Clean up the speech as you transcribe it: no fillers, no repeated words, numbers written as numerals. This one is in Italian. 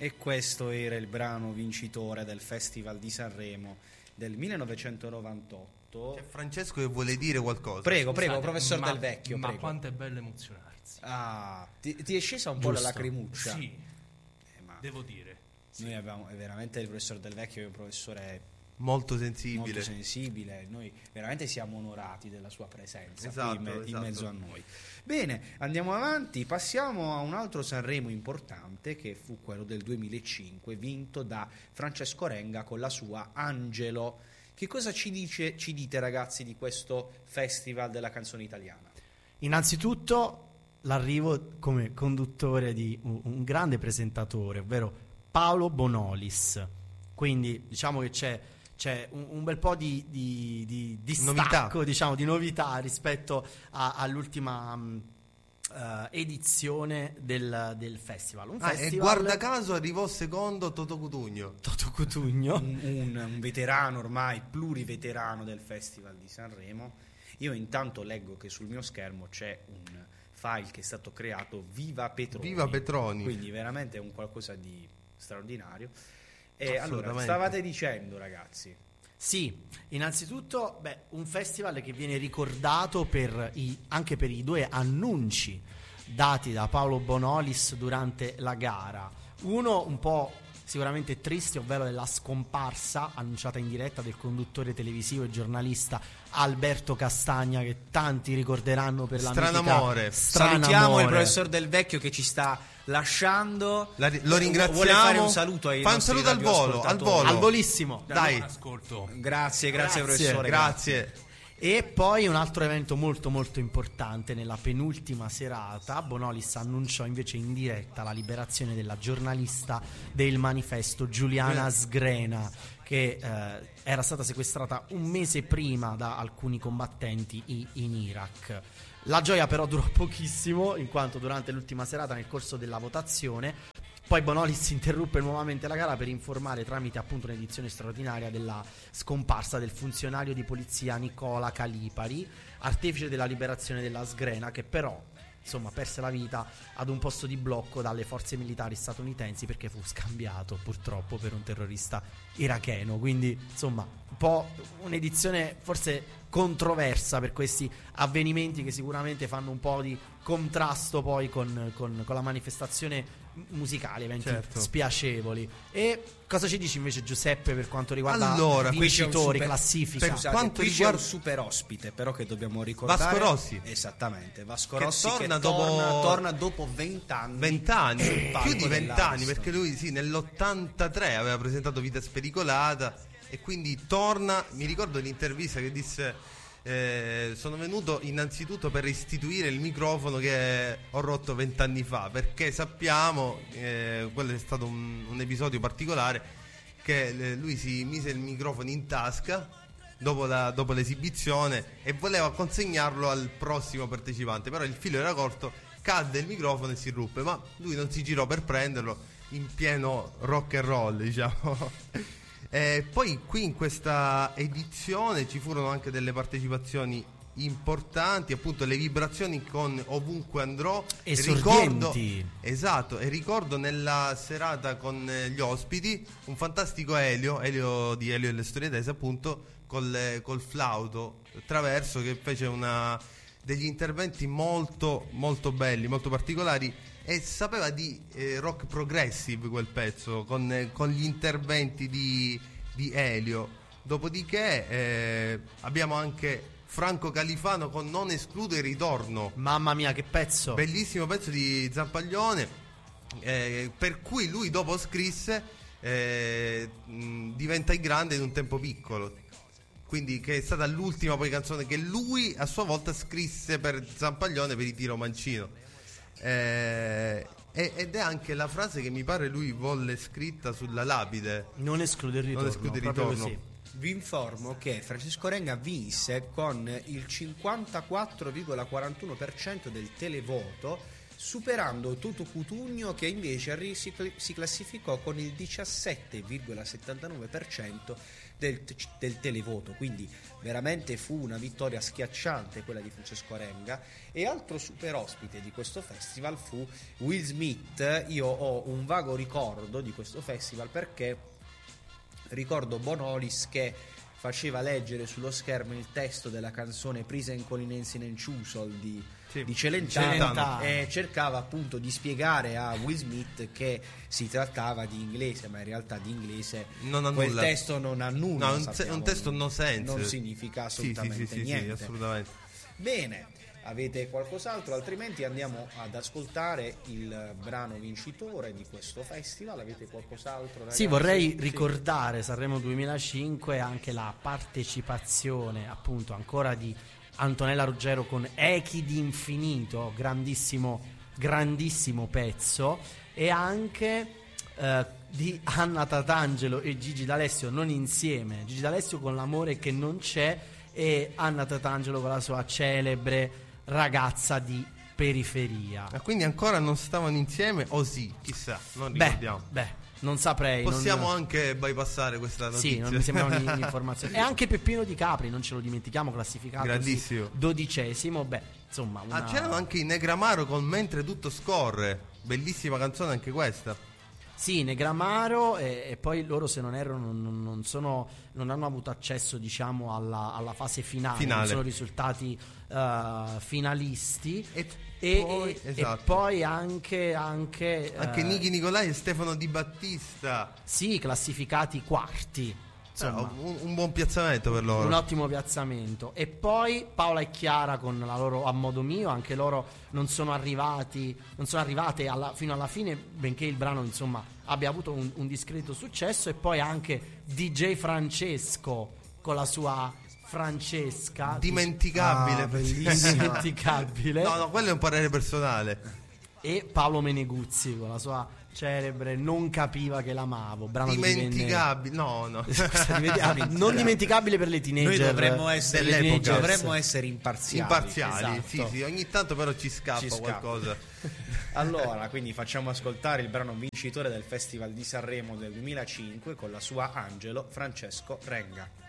E questo era il brano vincitore del Festival di Sanremo del 1998. C'è Francesco che vuole dire qualcosa. Prego, professor Del Vecchio. Ma prego. quanto è bello emozionarsi. Ti è scesa un po' la lacrimuccia? Sì, Ma devo dire. noi abbiamo veramente il professor Del Vecchio, che è un professore molto sensibile. molto sensibile. Noi veramente siamo onorati della sua presenza Esatto, qui in esatto. mezzo a noi. Bene, andiamo avanti, passiamo a un altro Sanremo importante, che fu quello del 2005, vinto da Francesco Renga con la sua Angelo. Che cosa ci dite ragazzi di questo festival della canzone italiana? Innanzitutto l'arrivo come conduttore di un grande presentatore, ovvero Paolo Bonolis. Quindi diciamo che c'è un bel po' di stacco, diciamo, di novità rispetto all'ultima edizione del festival. E guarda caso arrivò secondo Toto Cutugno. Un veterano ormai, pluriveterano del Festival di Sanremo. Io intanto leggo che sul mio schermo c'è un file che è stato creato Viva Petroni. Quindi veramente è un qualcosa di straordinario. E allora, stavate dicendo, ragazzi? Sì, innanzitutto un festival che viene ricordato anche per i due annunci dati da Paolo Bonolis durante la gara. Uno un po' sicuramente triste, ovvero della scomparsa annunciata in diretta del conduttore televisivo e giornalista Alberto Castagna, che tanti ricorderanno per la Stranamore. Salutiamo il professor Del Vecchio che ci sta lasciando. Lo ringraziamo. Vuole fare un saluto ai Fa un saluto al volo, al volissimo. Dai. Ascolto. Grazie professore. Grazie. E poi un altro evento molto molto importante: nella penultima serata Bonolis annunciò invece in diretta la liberazione della giornalista del Manifesto Giuliana Sgrena, che era stata sequestrata un mese prima da alcuni combattenti in Iraq. La gioia però durò pochissimo, in quanto durante l'ultima serata, nel corso della votazione, poi Bonolis interruppe nuovamente la gara per informare, tramite appunto un'edizione straordinaria, della scomparsa del funzionario di polizia Nicola Calipari, artefice della liberazione della Sgrena, che però perse la vita ad un posto di blocco dalle forze militari statunitensi, perché fu scambiato purtroppo per un terrorista iracheno. Quindi un po' un'edizione forse controversa per questi avvenimenti, che sicuramente fanno un po' di contrasto poi con la manifestazione musicale, eventi spiacevoli. E cosa ci dici invece, Giuseppe, per quanto riguarda vincitori, classifica? Per quanto riguarda un super ospite però che dobbiamo ricordare, Vasco Rossi. Esattamente, Vasco Rossi torna dopo 20 anni, più di 20 anni, perché lui nell'83 aveva presentato Vita Spericolata e quindi torna. Mi ricordo l'intervista che disse: sono venuto innanzitutto per restituire il microfono che ho rotto 20 anni fa, perché sappiamo, quello è stato un episodio particolare, che lui si mise il microfono in tasca dopo l'esibizione e voleva consegnarlo al prossimo partecipante, però il filo era corto, cadde il microfono e si ruppe, ma lui non si girò per prenderlo, in pieno rock and roll, diciamo. Poi qui in questa edizione ci furono anche delle partecipazioni importanti, appunto le vibrazioni con Ovunque Andrò, Esordienti. Ricordo nella serata con gli ospiti un fantastico Elio di Elio e le Storie Tese, appunto col flauto traverso, che fece degli interventi molto molto belli, molto particolari, e sapeva di rock progressive quel pezzo, con gli interventi di Elio. Dopodiché abbiamo anche Franco Califano con Non escludo il ritorno. Mamma mia, che pezzo! Bellissimo pezzo di Zampaglione, per cui lui dopo scrisse Diventa il grande in un tempo piccolo, quindi che è stata l'ultima poi canzone che lui a sua volta scrisse per Zampaglione per i Tiro Mancino, ed è anche la frase che mi pare lui volle scritta sulla lapide: non esclude il ritorno. Così. Vi informo che Francesco Renga vinse con il 54,41% del televoto superando Toto Cutugno, che invece si classificò con il 17,79% del televoto, quindi veramente fu una vittoria schiacciante quella di Francesco Renga. E altro super ospite di questo festival fu Will Smith. Io ho un vago ricordo di questo festival perché ricordo Bonolis che faceva leggere sullo schermo il testo della canzone Prisen con Inensin and Chusol di Celentano, e cercava appunto di spiegare a Will Smith che si trattava di inglese, ma in realtà di inglese quel testo non ha nulla. No, un testo no sense. Non significa assolutamente niente. Sì, assolutamente. Bene, avete qualcos'altro? Altrimenti andiamo ad ascoltare il brano vincitore di questo festival. Avete qualcos'altro, ragazzi? Sì, vorrei ricordare Sanremo 2005 anche la partecipazione appunto ancora di Antonella Ruggero con Echi d'infinito, grandissimo pezzo, e anche di Anna Tatangelo e Gigi D'Alessio, non insieme, Gigi D'Alessio con L'amore che non c'è e Anna Tatangelo con la sua celebre Ragazza di periferia. Quindi ancora non stavano insieme o sì? Chissà, non ricordiamo. Non saprei. Possiamo anche bypassare questa notizia. Sì, non mi sembra un'informazione. E anche Peppino Di Capri, non ce lo dimentichiamo, classificato grandissimo, 12°. Insomma, c'erano anche i Negramaro con Mentre tutto scorre. Bellissima canzone anche questa. Sì, Negramaro e poi loro, se non erro, non hanno avuto accesso, diciamo, alla fase finale. Non sono risultati finalisti. E poi anche Nichi Nicolai e Stefano Di Battista. Sì, classificati quarti. Insomma, un buon piazzamento per loro. Un ottimo piazzamento. E poi Paola e Chiara con la loro A modo mio, anche loro non sono arrivate fino alla fine, benché il brano insomma abbia avuto un discreto successo. E poi anche DJ Francesco con la sua Francesca, dimenticabile, indimenticabile. No, quello è un parere personale. E Paolo Meneguzzi con la sua celebre Non capiva che l'amavo, brano dimenticabile, non dimenticabile per le teenager. Noi dovremmo essere imparziali. Esatto. Sì, ogni tanto però ci scappa qualcosa. Allora, quindi facciamo ascoltare il brano vincitore del Festival di Sanremo del 2005 con la sua Angelo, Francesco Renga.